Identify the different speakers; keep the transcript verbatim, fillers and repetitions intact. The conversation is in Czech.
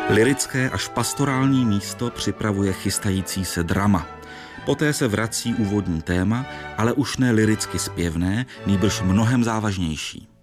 Speaker 1: Lyrické až pastorální místo připravuje chystající se drama. Poté se vrací úvodní téma, ale už ne lyricky zpěvné, nýbrž mnohem závažnější.